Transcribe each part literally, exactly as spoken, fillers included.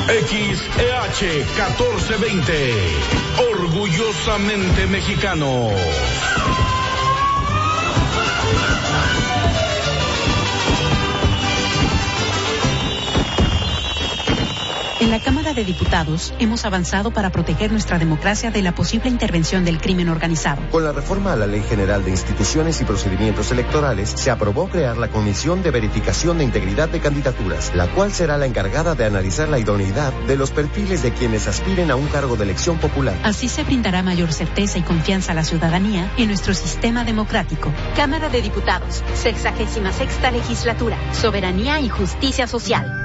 X E H catorce veinte, orgullosamente mexicano. En la Cámara de Diputados hemos avanzado para proteger nuestra democracia de la posible intervención del crimen organizado. Con la reforma a la Ley General de Instituciones y Procedimientos Electorales, se aprobó crear la Comisión de Verificación de Integridad de Candidaturas, la cual será la encargada de analizar la idoneidad de los perfiles de quienes aspiren a un cargo de elección popular. Así se brindará mayor certeza y confianza a la ciudadanía en nuestro sistema democrático. Cámara de Diputados, sexagésima sexta legislatura, soberanía y justicia social.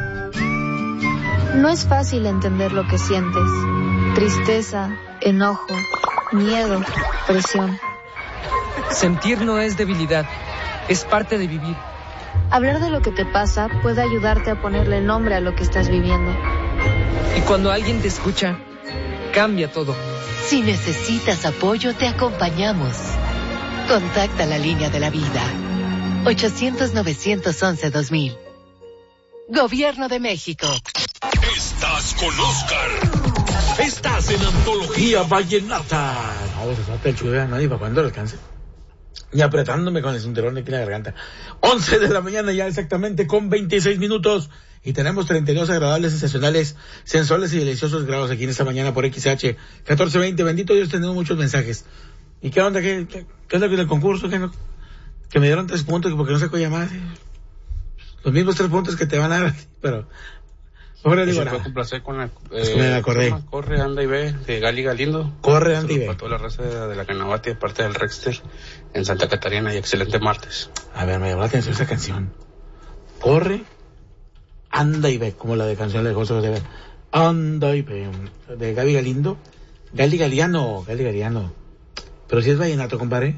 No es fácil entender lo que sientes. Tristeza, enojo, miedo, presión. Sentir no es debilidad, es parte de vivir. Hablar de lo que te pasa puede ayudarte a ponerle nombre a lo que estás viviendo. Y cuando alguien te escucha, cambia todo. Si necesitas apoyo, te acompañamos. Contacta la línea de la vida. ochocientos, novecientos once, dos mil. Gobierno de México. Estás con Oscar. Estás en Antología Vallenata. No, se falta el chuve, nadie para cuando alcance. Y apretándome con el cinturón aquí en la garganta. once de la mañana ya exactamente con veintiséis minutos. Y tenemos treinta y dos agradables, sensacionales, sensuales y deliciosos grados aquí en esta mañana por X H catorce veinte. Bendito Dios, tenemos muchos mensajes. ¿Y qué onda? ¿Qué, qué, qué es lo que del concurso? ¿Qué no? Que me dieron tres puntos porque no saco llamadas. Los mismos tres puntos que te van a dar, pero... Ahora digo, se puede complacer con la, eh, me la acordé. Corre, anda y ve, de Gali Galindo. Corre, anda y ve. Para toda la raza de, de la Canavati, de parte del Rexter, en Santa Catarina, y excelente martes. A ver, me llamó la atención esa canción. Corre, anda y ve, como la de canción de José José. Anda y ve, de Gaby Galindo. Gali Galiano, Gali Galiano. Pero si es vallenato, compadre.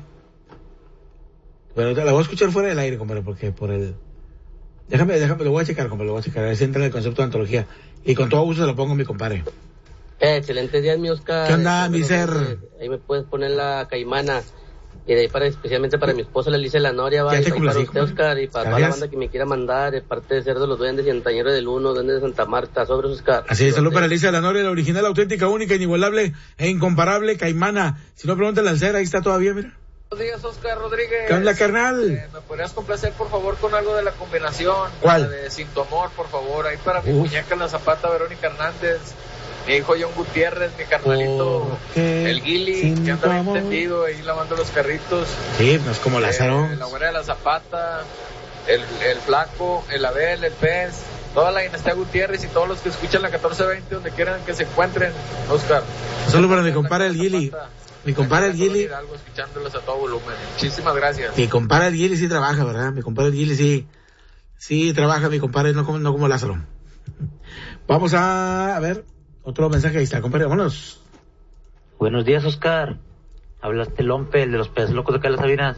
Bueno, la voy a escuchar fuera del aire, compadre, porque por el... Déjame, déjame, lo voy a checar, compadre, lo voy a checar. A ver si entra en el concepto de antología. Y con todo gusto se lo pongo a mi compadre. Eh, excelentes días, mi Oscar. ¿Qué onda, mi ser? Ahí me puedes poner la caimana. Y de ahí para, especialmente para mi esposa, la Alicia La Noria, va. Y para complací, usted, Oscar, y para toda la banda que me quiera mandar, de parte de Cerdo Los Duendes y Antañero del Uno, Duendes de Santa Marta, sobre Oscar. Así es, salud para Alicia La Noria, la original, auténtica, única, inigualable e incomparable caimana. Si no, pregúntale al Cera, ahí está todavía, mira. Buenos días, Oscar Rodríguez. ¿Qué onda, carnal? Eh, ¿Me podrías complacer, por favor, con algo de la combinación? ¿Cuál? La de Sin Tu Amor, por favor. Ahí para mi Uf. muñeca La Zapata, Verónica Hernández. Mi hijo John Gutiérrez, mi carnalito, okay. el Guili, que anda bien tendido ahí lavando los carritos. Sí, no es como Lázaro. Eh, la güera de La Zapata, el, el Flaco, el Abel, el Pez, toda la dinastía Gutiérrez y todos los que escuchan la catorce veinte, donde quieran que se encuentren, Oscar. Solo para mi compadre el Guili. Mi compadre el Guili. Escuchándolos a todo volumen. Muchísimas gracias. Mi compadre el Guili sí trabaja, ¿verdad? Mi compadre el Guili sí. Sí trabaja, mi compadre, no como, no como Lázaro. Vamos a, a ver, otro mensaje ahí está, compadre, vámonos. Buenos días, Oscar. Hablaste Lompe, el de los pedazos locos de Carlos Sabinas.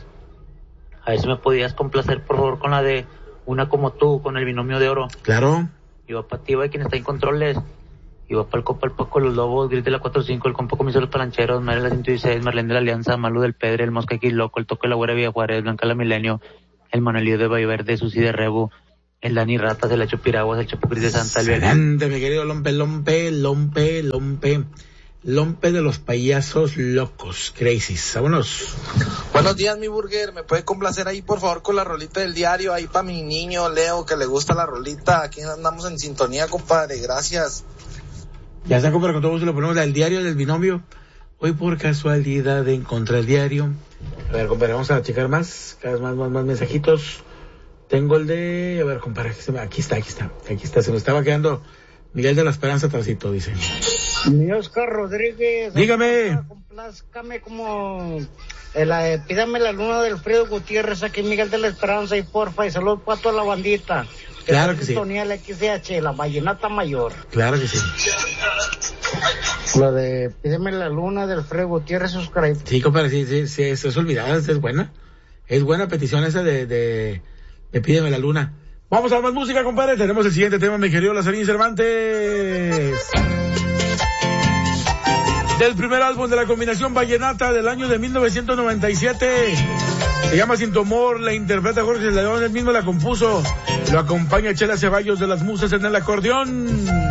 A ver si me podías complacer, por favor, con la de Una como tú, con el binomio de oro. Claro. Y va para ti, va quien está en controles. Y va para el Copa, el Paco, los Lobos, Gris de la cuatro cinco, el Compa Comiso de los Palancheros, María la ciento dieciséis, Marlene de la Alianza, Malu del Pedre, el Mosca X Loco, el Toque de la Güera Villa Juárez, Blanca la Milenio, el Manuelillo de Valverde, Susi de Rebu, el Dani Ratas, el Hacho Piraguas, el Chapo Gris de Santa, el Excelente, mi querido Lompe, Lompe, Lompe, Lompe, Lompe de los payasos locos, crazies. Vámonos. Buenos días, mi burger. ¿Me puede complacer ahí, por favor, con la rolita del diario? Ahí para mi niño Leo, que le gusta la rolita. Aquí andamos en sintonía, compadre. Gracias. Ya está, compadre, con todo gusto le ponemos el diario del binomio. Hoy por casualidad encontré el diario. A ver, compadre, vamos a checar más, cada vez más, más, más mensajitos. Tengo el de, a ver, compadre, aquí está, aquí está, aquí está, se me estaba quedando Miguel de la Esperanza trasito, dice. Mi Oscar Rodríguez. Dígame. Complázcame como, el, eh, pídame la luna del Alfredo Gutiérrez, aquí Miguel de la Esperanza, y porfa, y saludos para toda la bandita. Claro que sí. Sintonía la X D H, la Vallenata Mayor. Claro que sí. La de pídeme la luna del Alfredo Gutiérrez, Oscar. Sí, compadre, sí, sí, sí, eso es olvidada, es buena. Es buena petición esa de, de, de pídeme la luna. Vamos a más música, compadre. Tenemos el siguiente tema, mi querido Lazarín Cervantes. Del primer álbum de la combinación vallenata del año de mil novecientos noventa y siete. Se llama Sin Tu Amor, la interpreta Jorge León, él mismo la compuso. Lo acompaña Chela Ceballos de las Musas en el acordeón.